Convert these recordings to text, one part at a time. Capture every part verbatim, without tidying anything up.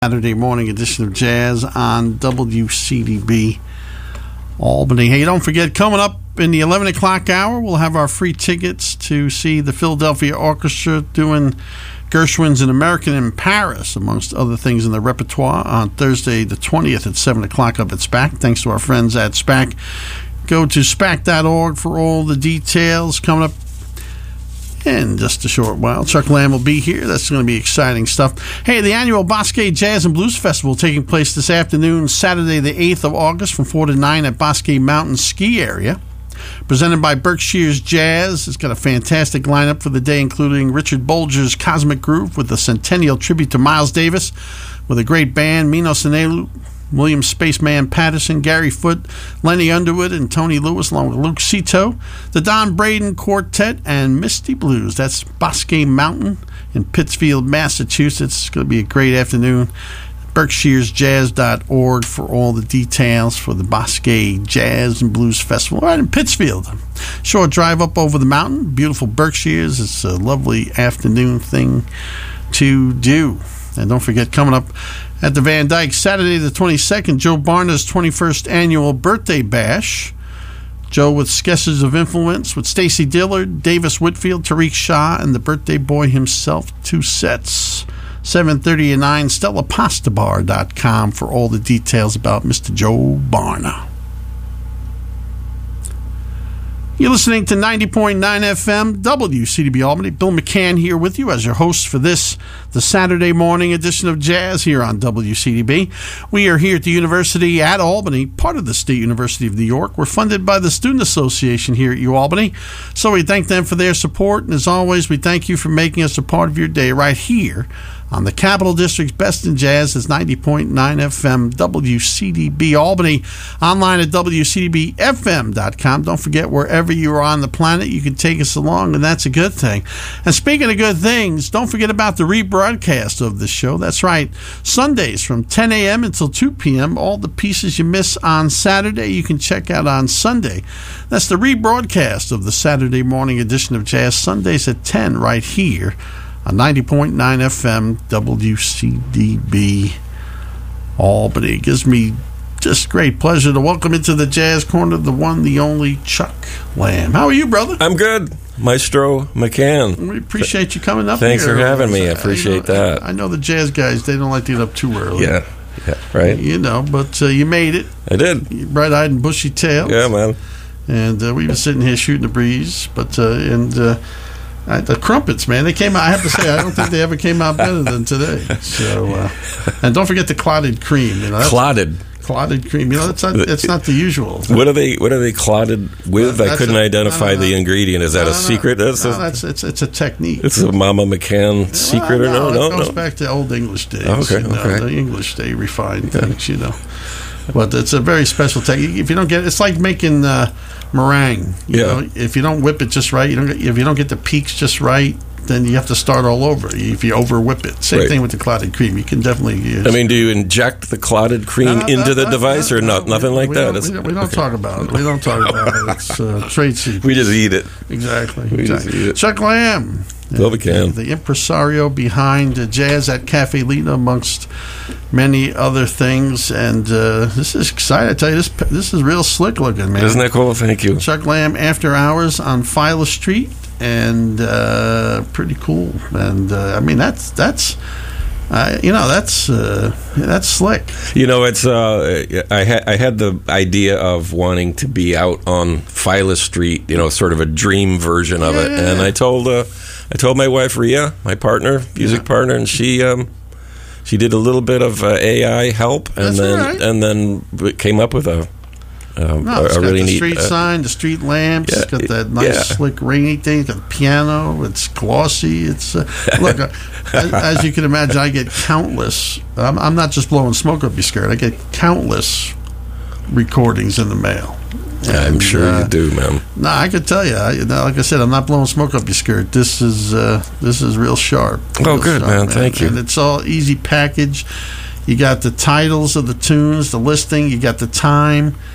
Saturday morning edition of Jazz on W C D B Albany. Hey, don't forget, coming up in the eleven o'clock hour, we'll have our free tickets to see the Philadelphia Orchestra doing Gershwin's An American in Paris, amongst other things in the repertoire, on Thursday the twentieth at seven o'clock up at SPAC. Thanks to our friends at SPAC. Go to spac dot org for all the details. Coming up in just a short while, Chuck Lamb will be here. That's going to be exciting stuff. Hey, the annual Bosque Jazz and Blues Festival taking place this afternoon, Saturday the eighth of August from four to nine at Bosque Mountain Ski Area. Presented by Berkshire's Jazz. It's got a fantastic lineup for the day, including Richard Bolger's Cosmic Groove with a centennial tribute to Miles Davis, with a great band, Mino Sinelu, William Spaceman Patterson, Gary Foote, Lenny Underwood, and Tony Lewis, along with Luke Cito, the Don Braden Quartet, and Misty Blues. That's Bosque Mountain in Pittsfield, Massachusetts. It's going to be a great afternoon. Berkshires Jazz dot org for all the details for the Bosque Jazz and Blues Festival right in Pittsfield. Short drive up over the mountain. Beautiful Berkshires. It's a lovely afternoon thing to do. And don't forget, coming up at the Van Dyke, Saturday the twenty-second, Joe Barna's twenty-first annual birthday bash. Joe with Sketches of Influence with Stacy Dillard, Davis Whitfield, Tariq Shah, and the birthday boy himself. Two sets. seven thirty and nine, stella pasta bar dot com for all the details about Mister Joe Barna. You're listening to ninety point nine F M, W C D B Albany. Bill McCann here with you as your host for this, the Saturday morning edition of Jazz here on W C D B. We are here at the University at Albany, part of the State University of New York. We're funded by the Student Association here at UAlbany, so we thank them for their support. And as always, we thank you for making us a part of your day right here on the Capital District's Best in Jazz. Is ninety point nine F M, W C D B Albany. Online at W C D B F M dot com. Don't forget, wherever you are on the planet, you can take us along, and that's a good thing. And speaking of good things, don't forget about the rebroadcast of this show. That's right. Sundays from ten a.m. until two p.m. All the pieces you miss on Saturday, you can check out on Sunday. That's the rebroadcast of the Saturday morning edition of Jazz, Sundays at ten, right here on ninety point nine F M, W C D B Albany. It gives me just great pleasure to welcome into the Jazz Corner the one, the only Chuck Lamb. How are you, brother? I'm good. Maestro McCann. We appreciate you coming up Thanks here. for having me. I appreciate I know, that. I know the jazz guys, they don't like to get up too early. Yeah, yeah, right. You know, but uh, you made it. I did. Bright-eyed and bushy-tailed. Yeah, man. And uh, we were sitting here shooting the breeze, but, uh, and... Uh, Uh, the crumpets, man, they came out. I have to say, I don't think they ever came out better than today. So, uh, and don't forget the clotted cream. You know, that's, clotted, clotted cream. You know, that's not that's not the usual. What are they? What are they clotted with? Uh, I couldn't a, identify no, no, no. the ingredient. Is that no, no, a secret? No, that's, no, a, that's it's it's a technique. It's a Mama McCann well, secret, no, or no? No, it goes no. back to old English days. Oh, okay, you know, okay. The English they refined things, you know. But it's a very special technique. If you don't get, it's like making uh, meringue. You yeah. know, if you don't whip it just right, you don't. Get, if you don't get the peaks just right, then you have to start all over if you over whip it. Same right. thing with the clotted cream. You can definitely use. I mean, do you inject the clotted cream no, no, into no, the no, device no, or no, not? Nothing we, like we that. Don't, we don't, we don't okay. talk about it. We don't talk about it. It's uh, trade secret. We just eat it. Exactly. We exactly. just eat it. Chuck Lamb. Bill McCann. The, the impresario behind uh, Jazz at Cafe Lena, amongst many other things. And uh, this is exciting. I tell you, this this is real slick looking, man. Isn't that cool? Thank you. Chuck Lamb, After Hours on Filer Street. And uh, pretty cool. And uh, I mean, that's that's uh, you know that's uh, that's slick. You know, it's uh, I had I had the idea of wanting to be out on Filer Street. You know, sort of a dream version of yeah, it. Yeah, and yeah. I told uh, I told my wife Rhea, my partner, music yeah. partner, and she um, she did a little bit of uh, A I help, and that's then right. and then came up with a. Um, no, it's a got really the neat, street uh, sign, the street lamps. Yeah, it's got that nice, yeah. slick, rainy thing. It's got the piano. It's glossy. It's uh, look, uh, as, as you can imagine, I get countless. I'm, I'm not just blowing smoke up your skirt. I get countless recordings in the mail. And, I'm sure uh, you do, man. No, I could tell you. I, like I said, I'm not blowing smoke up your skirt. This is uh, this is real sharp. Oh, real good, sharp, man. Thank you. And it's all easy package. You got the titles of the tunes, the listing. You got the time.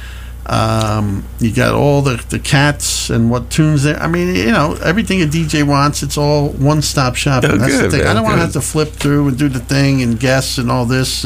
Um, you got all the, the cats and what tunes there. I mean, you know, everything a D J wants, it's all one-stop shopping. Oh, That's good, the thing. man, I don't want to good. have to flip through and do the thing and guess and all this.